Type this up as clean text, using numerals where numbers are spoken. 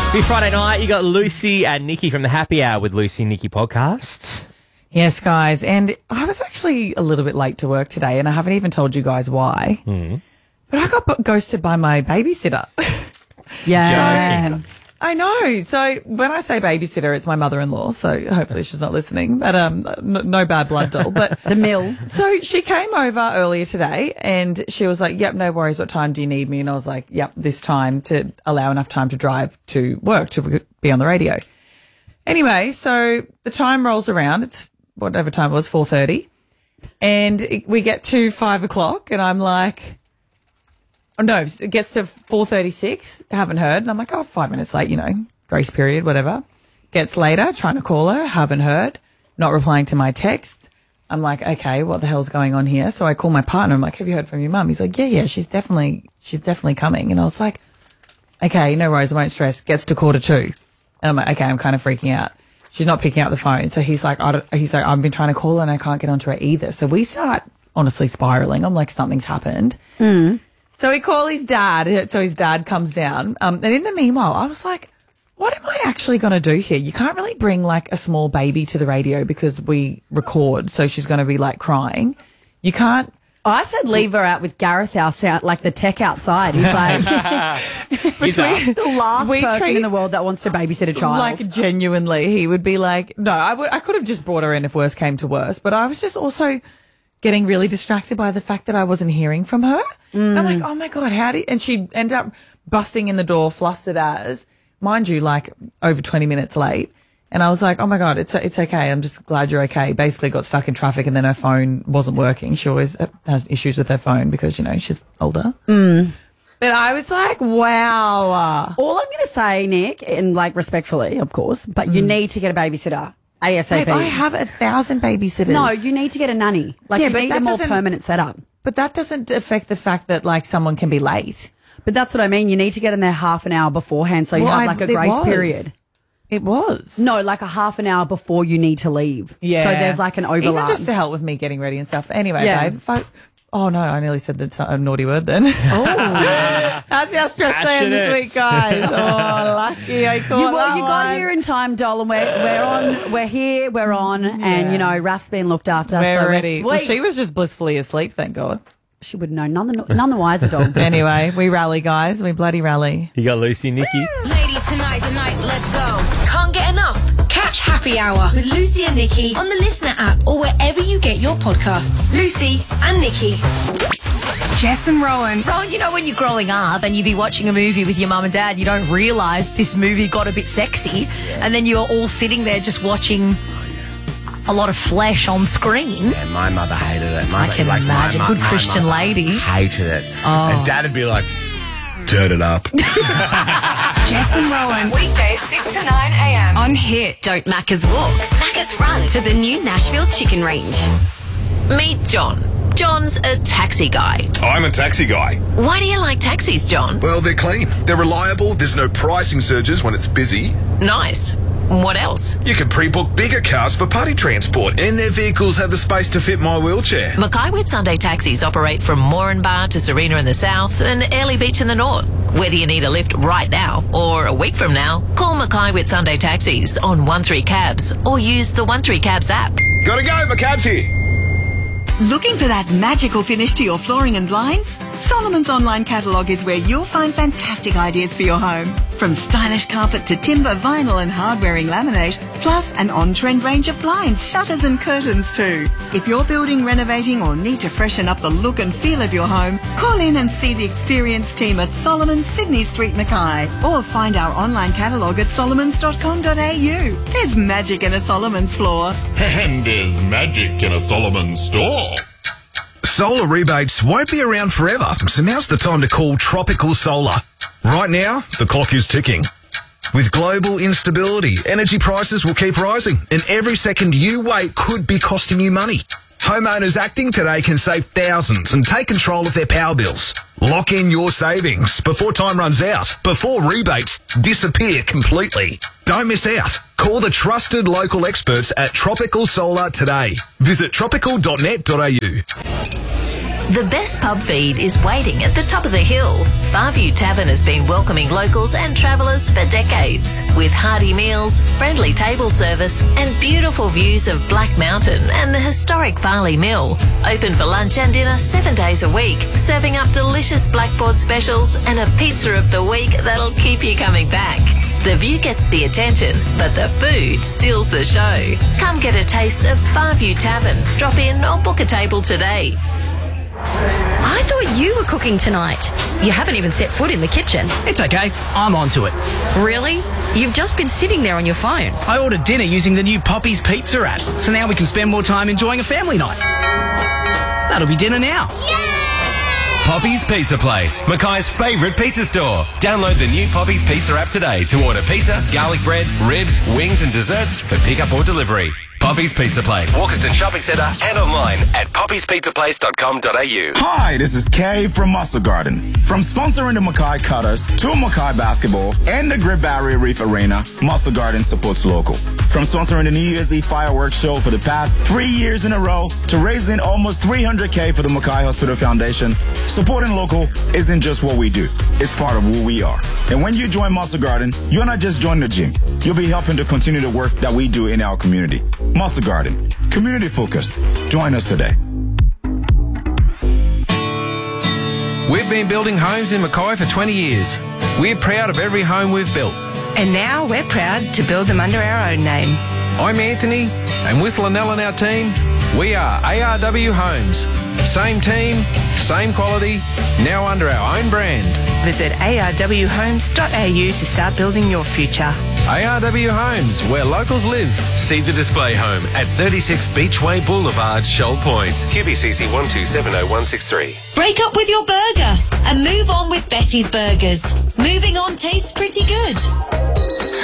Happy Friday night. You got Lucy and Nikki from the Happy Hour with Lucy and Nikki podcast. Yes, guys. And I was actually a little bit late to work today, and I haven't even told you guys why. But I got ghosted by my babysitter. Yeah. I know. So when I say babysitter, it's my mother-in-law. So hopefully she's not listening. But no bad blood doll. But The mill. So she came over earlier today, and she was like, "Yep, no worries. What time do you need me?" And I was like, "Yep, this time, to allow enough time to drive to work to be on the radio." Anyway, so the time rolls around. It's whatever time it was, 4:30, and we get to 5 o'clock, and I'm like, oh no, it gets to 4:36. Haven't heard, and I'm like, 5 minutes late, grace period, whatever. Gets later, trying to call her, haven't heard, not replying to my text. I'm like, okay, what the hell's going on here? So I call my partner. I'm like, have you heard from your mum? He's like, yeah, she's definitely coming. And I was like, okay, no worries, I won't stress. Gets to 1:45. And I'm like, okay, I'm kind of freaking out. She's not picking up the phone. So he's like, I've been trying to call her and I can't get onto her either. So we start honestly spiraling. I'm like, something's happened. So we call his dad. So his dad comes down. And in the meanwhile, I was like, what am I actually going to do here? You can't really bring like a small baby to the radio because we record. So she's going to be like crying. You can't. I said leave her out with Gareth, our sound, like the tech outside. He's like the last person in the world that wants to babysit a child. Like genuinely, he would be like, no, I could have just brought her in if worse came to worse. But I was just also getting really distracted by the fact that I wasn't hearing from her. And I'm like, oh my God, and she ended up busting in the door, flustered as, mind you, like over 20 minutes late. And I was like, oh my God, it's okay. I'm just glad you're okay. Basically got stuck in traffic and then her phone wasn't working. She always has issues with her phone because, she's older. But I was like, wow. All I'm going to say, Nick, and like respectfully, of course, but you need to get a babysitter. ASAP. Babe, I have 1,000 babysitters. No, you need to get a nanny. Like, Yeah, you but need that a more doesn't- permanent setup. But that doesn't affect the fact that like someone can be late. But that's what I mean. You need to get in there half an hour beforehand so you have like a grace period. It was. No, like a half an hour before you need to leave. Yeah. So there's like an overlap. Even just to help with me getting ready and stuff. Anyway, Yeah. babe. Oh, no, I nearly said a naughty word then. Oh. That's how stressed I am this week, guys. Oh, lucky I caught that You got one. here in time, doll, and we're here, and, Raf's been looked after. We're so ready. We're Well, sweet. she was just blissfully asleep, thank God. She would know. None the wiser, doll. Anyway, we rally, guys. We bloody rally. You got Lucy and Nikki. Ladies, tonight, let's go. Can't get enough? Catch Happy Hour with Lucy and Nikki on the Listener app or wherever you get your podcasts. Lucy and Nikki. Jess and Rowan. Rowan, when you're growing up and you be watching a movie with your mum and dad, you don't realise this movie got a bit sexy, and then you're all sitting there just watching a lot of flesh on screen. Yeah, my mother hated it. I can imagine. Good Christian lady. Hated it. And Dad would be like, turn it up. Jess and Rowan. Weekdays 6 to 9 a.m. On Hit. Don't Macca's walk, Macca's run to the new Nashville chicken range. Meet John. John's a taxi guy. I'm a taxi guy. Why do you like taxis, John? Well, they're clean. They're reliable. There's no pricing surges when it's busy. Nice. What else? You can pre-book bigger cars for party transport, and their vehicles have the space to fit my wheelchair. Mackay Whitsunday taxis operate from Moranbah to Serena in the south and Airlie Beach in the north. Whether you need a lift right now or a week from now, call Mackay Whitsunday taxis on 13 Cabs or use the 13 Cabs app. Gotta go, my cab's here. Looking for that magical finish to your flooring and blinds? Solomon's online catalogue is where you'll find fantastic ideas for your home. From stylish carpet to timber, vinyl and hard-wearing laminate, plus an on-trend range of blinds, shutters and curtains too. If you're building, renovating or need to freshen up the look and feel of your home, call in and see the experienced team at Solomon's Sydney Street, Mackay. Or find our online catalogue at solomons.com.au. There's magic in a Solomon's floor. And there's magic in a Solomon store. Solar rebates won't be around forever, so now's the time to call Tropical Solar. Right now, the clock is ticking. With global instability, energy prices will keep rising, and every second you wait could be costing you money. Homeowners acting today can save thousands and take control of their power bills. Lock in your savings before time runs out, before rebates disappear completely. Don't miss out. Call the trusted local experts at Tropical Solar today. Visit tropical.net.au. The best pub feed is waiting at the top of the hill. Farview Tavern has been welcoming locals and travellers for decades, with hearty meals, friendly table service and beautiful views of Black Mountain and the historic Farley Mill. Open for lunch and dinner 7 days a week, serving up delicious blackboard specials and a pizza of the week that'll keep you coming back. The view gets the attention, but the food steals the show. Come get a taste of Farview Tavern. Drop in or book a table today. I thought you were cooking tonight. You haven't even set foot in the kitchen. It's okay. I'm onto it. Really? You've just been sitting there on your phone. I ordered dinner using the new Poppy's Pizza app, so now we can spend more time enjoying a family night. That'll be dinner now. Poppy's Pizza Place, Mackay's favourite pizza store. Download the new Poppy's Pizza app today to order pizza, garlic bread, ribs, wings and desserts for pickup or delivery. Poppy's Pizza Place, Walkerston Shopping Centre and online at poppyspizzaplace.com.au. Hi, this is Kay from Muscle Garden. From sponsoring the Mackay Cutters to Mackay Basketball and the Great Barrier Reef Arena, Muscle Garden supports local. From sponsoring the New Year's Eve fireworks show for the past 3 years in a row to raising almost $300K for the Mackay Hospital Foundation, supporting local isn't just what we do, it's part of who we are. And when you join Muscle Garden, you're not just joining the gym, you'll be helping to continue the work that we do in our community. Muscle Garden, community focused. Join us today. We've been building homes in Mackay for 20 years. We're proud of every home we've built. And now we're proud to build them under our own name. I'm Anthony, and with Lynell and our team, we are ARW Homes. Same team, same quality, now under our own brand. Visit arwhomes.au to start building your future. ARW Homes, where locals live. See the display home at 36 Beachway Boulevard, Shoal Point. QBCC 1270163. Break up with your burger and move on with Betty's Burgers. Moving on tastes pretty good.